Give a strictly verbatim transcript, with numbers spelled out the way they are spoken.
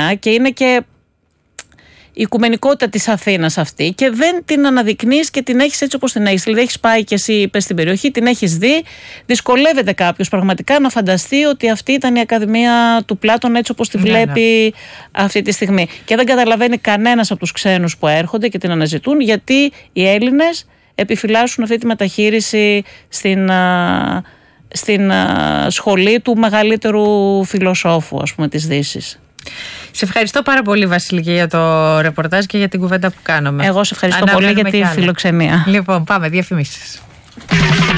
Αθήνα και είναι και η οικουμενικότητα της Αθήνας αυτή και δεν την αναδεικνύεις και την έχεις έτσι όπως την έχεις. Δηλαδή έχεις πάει και εσύ είπες στην περιοχή, την έχεις δει, δυσκολεύεται κάποιος πραγματικά να φανταστεί ότι αυτή ήταν η Ακαδημία του Πλάτων έτσι όπως τη βλέπει ναι, ναι. αυτή τη στιγμή. Και δεν καταλαβαίνει κανένας από τους ξένους που έρχονται και την αναζητούν γιατί οι Έλληνες επιφυλάσσουν αυτή τη μεταχείριση στην, στην σχολή του μεγαλύτερου φιλοσόφου ας πούμε της Δύσης. Σε ευχαριστώ πάρα πολύ Βασίλη και για το ρεπορτάζ και για την κουβέντα που κάνουμε. Εγώ σε ευχαριστώ Αναμένουμε πολύ για τη φιλοξενία. Λοιπόν, πάμε διαφημίσεις.